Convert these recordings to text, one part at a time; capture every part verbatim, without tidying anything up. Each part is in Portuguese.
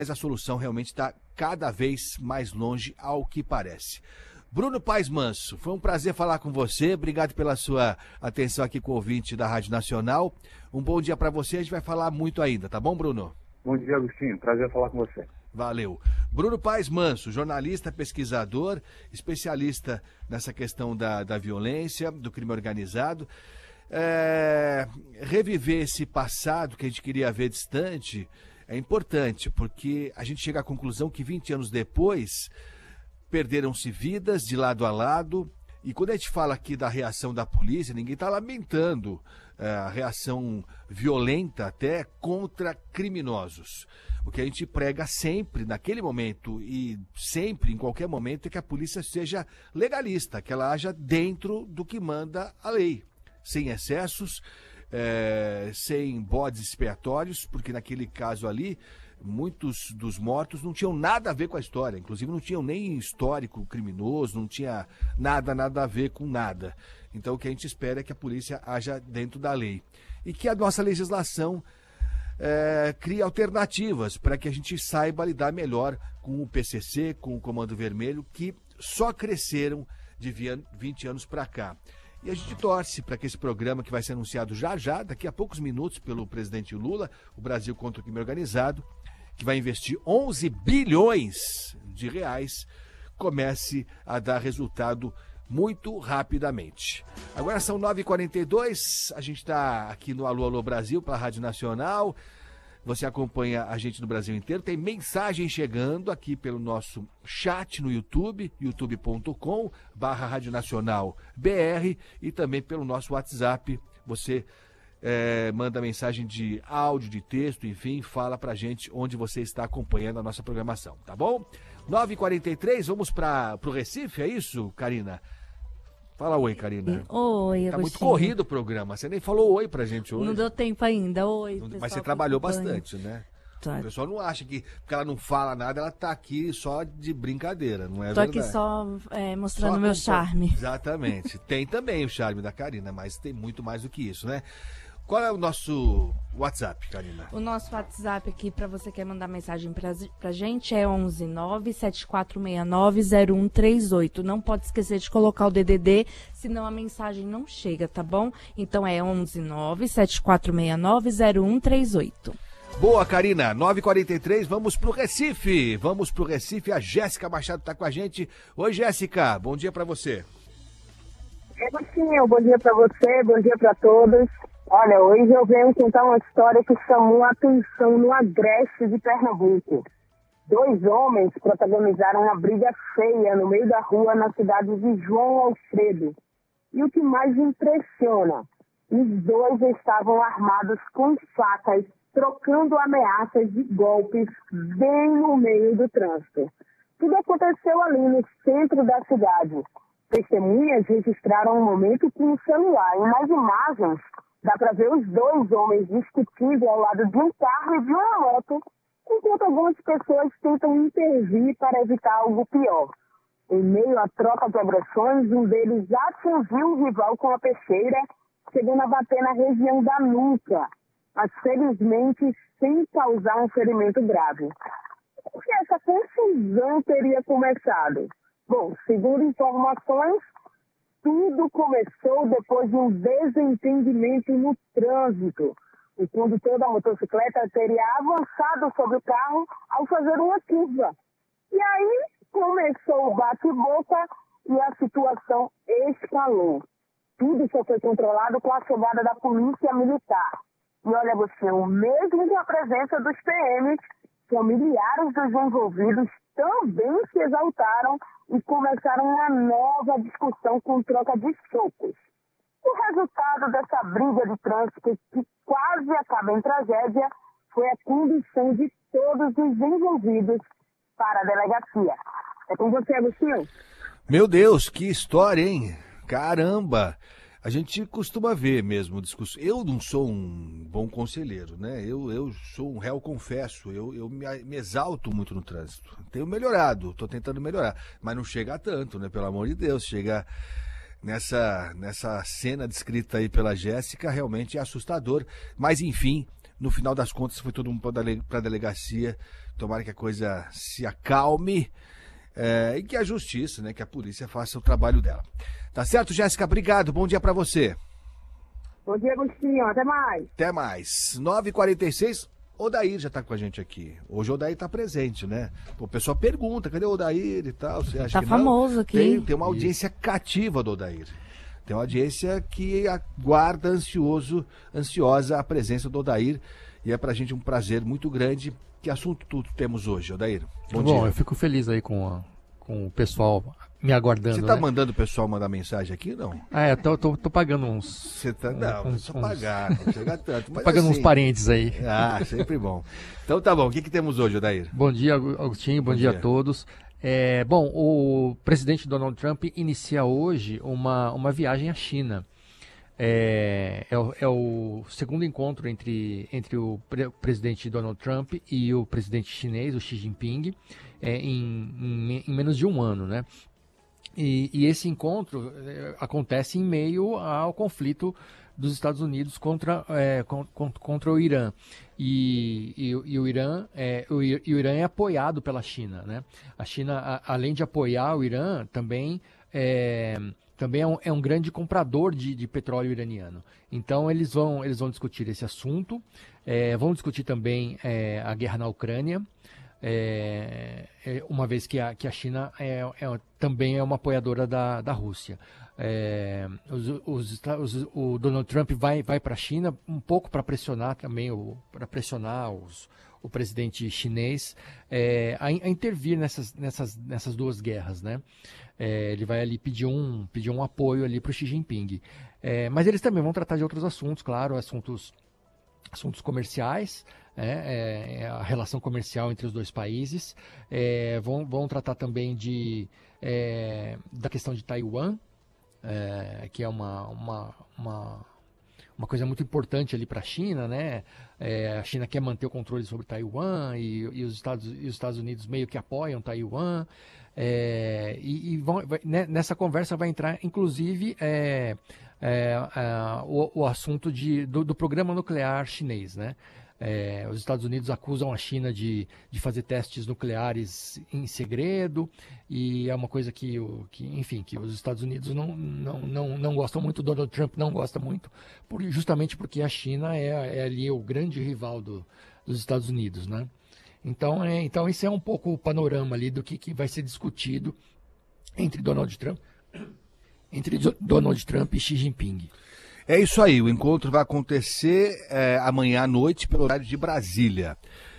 mas a solução realmente está cada vez mais longe, ao que parece. Bruno Paes Manso, foi um prazer falar com você. Obrigado pela sua atenção aqui com o ouvinte da Rádio Nacional. Um bom dia para você. A gente vai falar muito ainda, tá bom, Bruno? Bom dia, Agostinho. Prazer falar com você. Valeu. Bruno Paes Manso, jornalista, pesquisador, especialista nessa questão da, da violência, do crime organizado. É, reviver esse passado que a gente queria ver distante é importante, porque a gente chega à conclusão que vinte anos depois perderam-se vidas de lado a lado. E quando a gente fala aqui da reação da polícia, ninguém está lamentando é, a reação violenta até contra criminosos. O que a gente prega sempre, naquele momento e sempre, em qualquer momento, é que a polícia seja legalista, que ela haja dentro do que manda a lei, sem excessos, é, sem bodes expiatórios, porque naquele caso ali, muitos dos mortos não tinham nada a ver com a história, inclusive não tinham nem histórico criminoso, não tinha nada, nada a ver com nada. Então o que a gente espera é que a polícia haja dentro da lei e que a nossa legislação é, crie alternativas para que a gente saiba lidar melhor com o P C C, com o Comando Vermelho, que só cresceram de vinte anos para cá. E a gente torce para que esse programa, que vai ser anunciado já já, daqui a poucos minutos, pelo presidente Lula, o Brasil contra o Crime Organizado, que vai investir onze bilhões de reais, comece a dar resultado muito rapidamente. Agora são nove e quarenta e dois, a gente está aqui no Alô Alô Brasil, pela Rádio Nacional. Você acompanha a gente no Brasil inteiro. Tem mensagem chegando aqui pelo nosso chat no YouTube, youtube ponto com barra Rádio Nacional B R, e também pelo nosso WhatsApp. Você é, manda mensagem de áudio, de texto, enfim, fala pra gente onde você está acompanhando a nossa programação, tá bom? nove e quarenta e três, vamos para o Recife, é isso, Karina? Fala oi, Karina. Oi, Agostinho. Tá muito corrido o programa. Você nem falou oi pra gente hoje. Não deu tempo ainda. Oi, Não, pessoal, mas você trabalhou acompanha. bastante, né? Tô, O pessoal não acha que, porque ela não fala nada, ela tá aqui só de brincadeira, não é tô verdade? aqui só é, mostrando Só meu com- charme. Exatamente. Tem também o charme da Karina, mas tem muito mais do que isso, né? Qual é o nosso WhatsApp, Karina? O nosso WhatsApp aqui, para você que quer mandar mensagem pra, pra gente, é onze nove sete quatro seis nove zero um três oito. Não pode esquecer de colocar o D D D, senão a mensagem não chega, tá bom? Então é onze nove sete quatro seis nove zero um três oito. Boa, Karina. nove e quarenta e três, vamos pro Recife. Vamos pro Recife. A Jéssica Machado tá com a gente. Oi, Jéssica. Bom dia pra você. É, Agostinho, bom dia para você, bom dia para todos. Olha, hoje eu venho contar uma história que chamou a atenção no Agreste de Pernambuco. Dois homens protagonizaram uma briga feia no meio da rua na cidade de João Alfredo. E o que mais impressiona, os dois estavam armados com facas, trocando ameaças de golpes bem no meio do trânsito. Tudo aconteceu ali no centro da cidade. Testemunhas registraram o momento com o celular. Em mais imagens, dá para ver os dois homens discutindo ao lado de um carro e de uma moto, enquanto algumas pessoas tentam intervir para evitar algo pior. Em meio à troca de agressões, um deles atingiu o rival com a peixeira, chegando a bater na região da nuca, mas felizmente sem causar um ferimento grave. Por que essa confusão teria começado? Bom, segundo informações, tudo começou depois de um desentendimento no trânsito. O condutor da motocicleta teria avançado sobre o carro ao fazer uma curva. E aí começou o bate-boca e a situação escalou. Tudo só foi controlado com a chegada da polícia militar. E olha, você, mesmo com a presença dos P Ms, familiares dos envolvidos também se exaltaram e começaram uma nova discussão com troca de socos. O resultado dessa briga de trânsito, que quase acaba em tragédia, foi a condução de todos os envolvidos para a delegacia. É com você, Agostinho. Meu Deus, que história, hein? Caramba! A gente costuma ver mesmo discurso. Eu não sou um bom conselheiro, né? Eu, eu sou um réu, confesso. Eu, eu me, me exalto muito no trânsito. Tenho melhorado, estou tentando melhorar. Mas não chega a tanto, né? Pelo amor de Deus. Chega nessa, nessa cena descrita aí pela Jéssica, realmente é assustador. Mas, enfim, no final das contas, foi todo mundo para a delegacia. tomara que a coisa se acalme é, e que a justiça, né, que a polícia faça o trabalho dela. Tá certo, Jéssica? Obrigado, bom dia pra você. Bom dia, Agostinho. Até mais. Até mais. nove e quarenta e seis, Odair já tá com a gente aqui. Hoje o Odair tá presente, né? Pô, o pessoal pergunta, cadê o Odair e tal? Você acha Tá que famoso não? aqui. Tem, tem uma audiência cativa do Odair. Tem uma audiência que aguarda ansioso, ansiosa a presença do Odair. E é pra gente um prazer muito grande. Que assunto tudo temos hoje, Odair? Bom, Bom dia. Eu fico feliz aí com, a, com o pessoal me aguardando. Você tá né? mandando o pessoal mandar mensagem aqui, não? Ah, é, tô, tô, tô pagando uns... Você tá... Não, não uns, precisa uns, pagar, não chega tanto. Tô Mas pagando assim... uns parentes aí. Ah, sempre bom. Então tá bom, o que, que temos hoje, Odair? Bom dia, Agostinho, bom, bom dia. dia a todos. É, bom, o presidente Donald Trump inicia hoje uma, uma viagem à China. É, é, o, é o segundo encontro entre, entre o pre presidente Donald Trump e o presidente chinês, o Xi Jinping, é, em, em, em menos de um ano, né? E, e esse encontro é, acontece em meio ao conflito dos Estados Unidos contra, é, contra, contra o Irã. E, e, e, o Irã é, o, e o Irã é apoiado pela China, né? A China, a, além de apoiar o Irã, também é, também é um, é um grande comprador de, de petróleo iraniano. Então eles vão, eles vão discutir esse assunto, é, vão discutir também é, a guerra na Ucrânia. É, uma vez que a, que a China é, é, também é uma apoiadora da, da Rússia. É, os, os, os, o Donald Trump vai, vai para a China um pouco para pressionar também, para pressionar os, o presidente chinês é, a, a intervir nessas, nessas, nessas duas guerras, né? É, ele vai ali pedir um, pedir um apoio ali para o Xi Jinping. É, mas eles também vão tratar de outros assuntos, claro, assuntos, assuntos comerciais. É, é, a relação comercial entre os dois países, é, vão, vão tratar também de, é, da questão de Taiwan, é, que é uma, uma, uma, uma coisa muito importante ali para a China, né? É, a China quer manter o controle sobre Taiwan e, e, os, Estados, e os Estados Unidos meio que apoiam Taiwan. É, e, e vão, vai, né, nessa conversa vai entrar, inclusive, é, é, é, o, o assunto de, do, do programa nuclear chinês, né? É, os Estados Unidos acusam a China de, de fazer testes nucleares em segredo, e é uma coisa que, o, que enfim, que os Estados Unidos não, não, não, não gostam muito, Donald Trump não gosta muito, por, justamente porque a China é, é ali o grande rival do, dos Estados Unidos, né? Então, é, então esse é um pouco o panorama ali do que, que vai ser discutido entre Donald Trump, entre Donald Trump e Xi Jinping. É isso aí, o encontro vai acontecer é, amanhã à noite pelo horário de Brasília.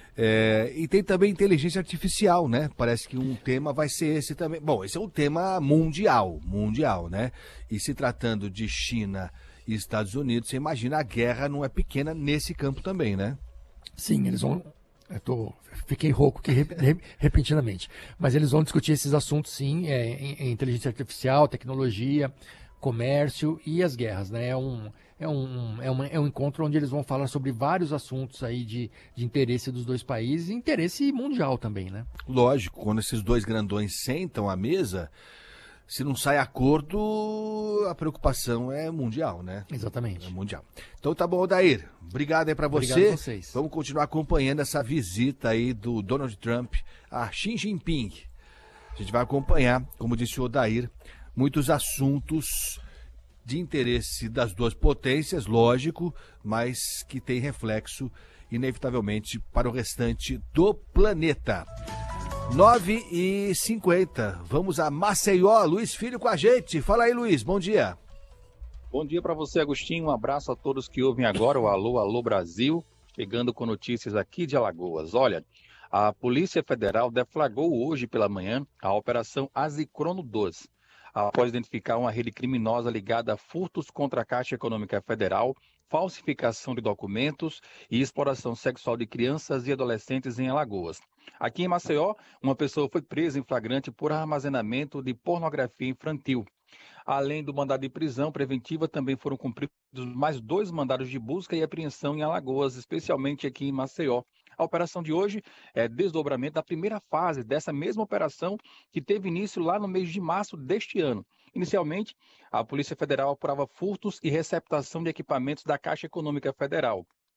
É, e tem também inteligência artificial, né? Parece que um tema vai ser esse também. Bom, esse é um tema mundial, mundial, né? E se tratando de China e Estados Unidos, você imagina, a guerra não é pequena nesse campo também, né? Sim, eles vão... Eu tô, fiquei rouco aqui repentinamente. Mas eles vão discutir esses assuntos, sim, é, em, em inteligência artificial, tecnologia, comércio e as guerras, né? É um, é, um, é, uma, é um encontro onde eles vão falar sobre vários assuntos aí de, de interesse dos dois países e interesse mundial também, né? Lógico, quando esses dois grandões sentam à mesa, se não sai acordo, a preocupação é mundial, né? Exatamente. É mundial. Então tá bom, Odair. Obrigado aí pra você. Obrigado a vocês. Vamos continuar acompanhando essa visita aí do Donald Trump a Xi Jinping. A gente vai acompanhar, como disse o Odair, muitos assuntos de interesse das duas potências, lógico, mas que tem reflexo, inevitavelmente, para o restante do planeta. nove e cinquenta, vamos a Maceió, Luiz Filho com a gente. Fala aí, Luiz, bom dia. Bom dia para você, Agostinho, um abraço a todos que ouvem agora o Alô, Alô Brasil, chegando com notícias aqui de Alagoas. Olha, a Polícia Federal deflagrou hoje pela manhã a Operação Azicrono dois, após identificar uma rede criminosa ligada a furtos contra a Caixa Econômica Federal, falsificação de documentos e exploração sexual de crianças e adolescentes em Alagoas. Aqui em Maceió, uma pessoa foi presa em flagrante por armazenamento de pornografia infantil. Além do mandado de prisão preventiva, também foram cumpridos mais dois mandados de busca e apreensão em Alagoas, especialmente aqui em Maceió. A operação de hoje é desdobramento da primeira fase dessa mesma operação que teve início lá no mês de março deste ano. Inicialmente, a Polícia Federal apurava furtos e receptação de equipamentos da Caixa Econômica Federal.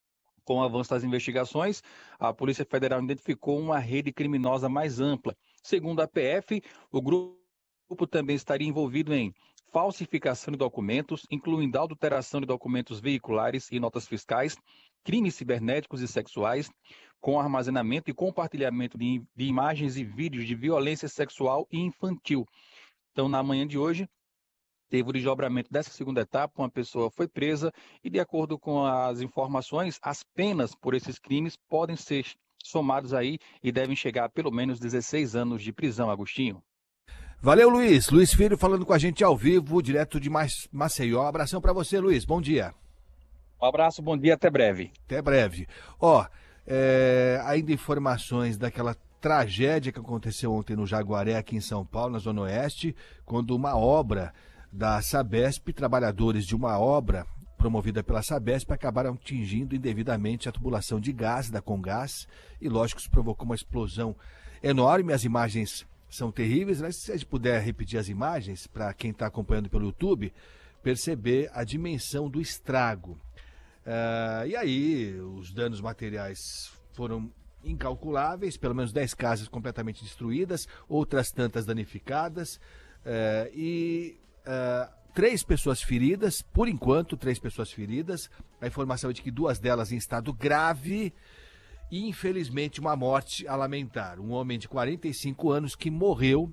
Com o avanço das investigações, a Polícia Federal identificou uma rede criminosa mais ampla. Segundo a P F, o grupo também estaria envolvido em falsificação de documentos, incluindo adulteração de documentos veiculares e notas fiscais, crimes cibernéticos e sexuais, com armazenamento e compartilhamento de, de imagens e vídeos de violência sexual e infantil. Então, na manhã de hoje, teve o desdobramento dessa segunda etapa, uma pessoa foi presa e, de acordo com as informações, as penas por esses crimes podem ser somados aí e devem chegar a pelo menos dezesseis anos de prisão, Agostinho. Valeu, Luiz. Luiz Filho falando com a gente ao vivo, direto de Maceió. Um abração para você, Luiz. Bom dia. Um abraço, bom dia, até breve. Até breve. Ó, é, ainda informações daquela tragédia que aconteceu ontem no Jaguaré, aqui em São Paulo, na Zona Oeste, quando uma obra da Sabesp, trabalhadores de uma obra promovida pela Sabesp, acabaram atingindo indevidamente a tubulação de gás da Comgás e, lógico, isso provocou uma explosão enorme. As imagens são terríveis, mas se a gente puder repetir as imagens, para quem está acompanhando pelo YouTube, perceber a dimensão do estrago. Uh, e aí, os danos materiais foram incalculáveis, pelo menos dez casas completamente destruídas, outras tantas danificadas, uh, e uh, três pessoas feridas, por enquanto, três pessoas feridas. A informação é de que duas delas em estado grave e, infelizmente, uma morte a lamentar. Um homem de quarenta e cinco anos que morreu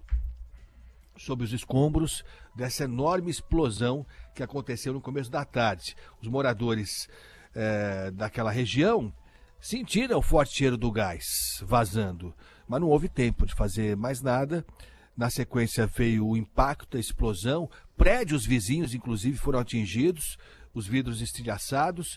sob os escombros dessa enorme explosão que aconteceu no começo da tarde. Os moradores eh, daquela região sentiram o forte cheiro do gás vazando, mas não houve tempo de fazer mais nada. Na sequência veio o impacto da explosão, prédios vizinhos inclusive foram atingidos, os vidros estilhaçados.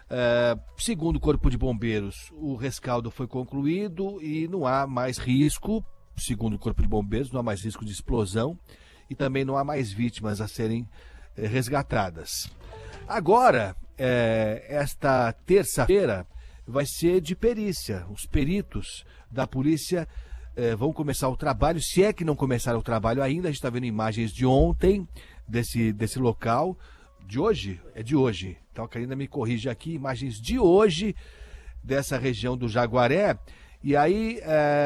Uh, segundo o Corpo de Bombeiros, o rescaldo foi concluído e não há mais risco, segundo o Corpo de Bombeiros, não há mais risco de explosão e também não há mais vítimas a serem eh, resgatadas. Agora, eh, esta terça-feira vai ser de perícia. Os peritos da polícia eh, vão começar o trabalho, se é que não começaram o trabalho ainda. A gente está vendo imagens de ontem desse, desse local. De hoje? É de hoje. Então a Karina me corrige aqui, imagens de hoje dessa região do Jaguaré. E aí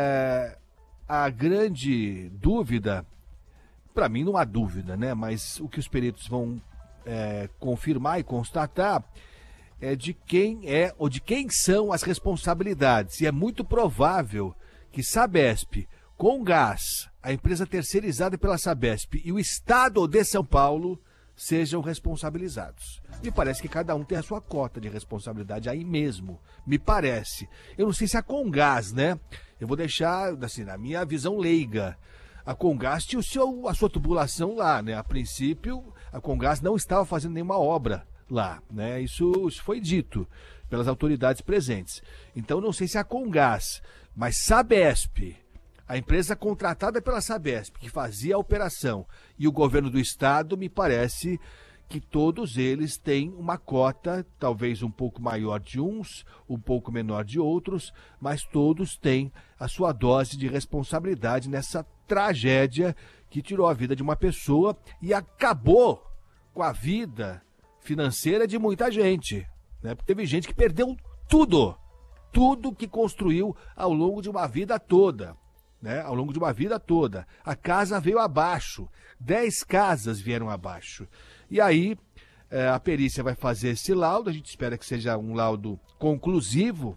é, a grande dúvida, para mim não há dúvida, né? Mas o que os peritos vão é, confirmar e constatar é de quem é ou de quem são as responsabilidades. E é muito provável que Sabesp, Comgás, a empresa terceirizada pela Sabesp e o Estado de São Paulo sejam responsabilizados. Me parece que cada um tem a sua cota de responsabilidade aí mesmo, me parece. Eu não sei se a Comgás, né? Eu vou deixar, assim, na minha visão leiga, a Comgás tinha o seu, a sua tubulação lá, né? A princípio, a Comgás não estava fazendo nenhuma obra lá, né? Isso, isso foi dito pelas autoridades presentes. Então, não sei se a Comgás, mas Sabesp, a empresa contratada pela Sabesp, que fazia a operação, e o governo do estado, me parece que todos eles têm uma cota, talvez um pouco maior de uns, um pouco menor de outros, mas todos têm a sua dose de responsabilidade nessa tragédia que tirou a vida de uma pessoa e acabou com a vida financeira de muita gente, né? Porque teve gente que perdeu tudo, tudo que construiu ao longo de uma vida toda. Né, ao longo de uma vida toda. A casa veio abaixo, dez casas vieram abaixo. E aí é, a perícia vai fazer esse laudo, a gente espera que seja um laudo conclusivo,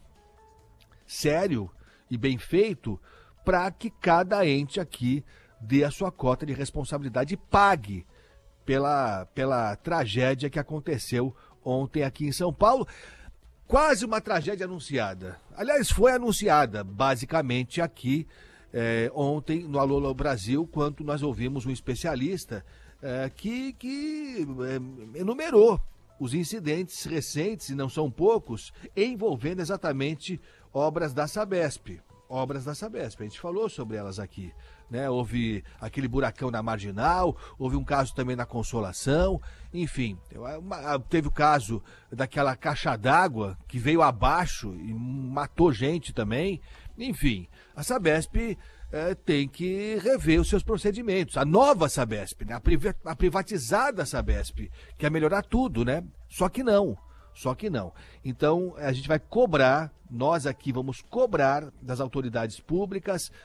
sério e bem feito, para que cada ente aqui dê a sua cota de responsabilidade e pague pela, pela tragédia que aconteceu ontem aqui em São Paulo. Quase uma tragédia anunciada. Aliás, foi anunciada basicamente aqui É, ontem no Alô, Alô Brasil, quando nós ouvimos um especialista é, que, que é, enumerou os incidentes recentes, e não são poucos, envolvendo exatamente obras da Sabesp. Obras da Sabesp, a gente falou sobre elas aqui, né? Houve aquele buracão na Marginal, houve um caso também na Consolação, enfim, uma, teve o caso daquela caixa d'água que veio abaixo e matou gente também. Enfim, a Sabesp é, tem que rever os seus procedimentos. A nova Sabesp, né? a, priva a privatizada Sabesp, quer melhorar tudo, né? Só que não. Só que não. Então, a gente vai cobrar, nós aqui vamos cobrar das autoridades públicas